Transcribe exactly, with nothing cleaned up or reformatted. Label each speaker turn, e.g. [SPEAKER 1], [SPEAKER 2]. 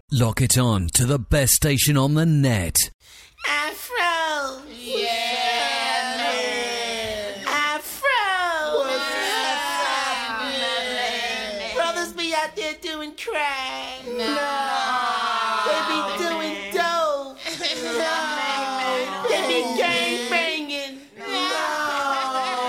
[SPEAKER 1] Lock it on to the best station on the net.
[SPEAKER 2] Afro.
[SPEAKER 3] Yeah, man.
[SPEAKER 2] Afro.
[SPEAKER 3] What's happening?
[SPEAKER 2] Brothers be out there doing crack.
[SPEAKER 3] No.
[SPEAKER 2] They be doing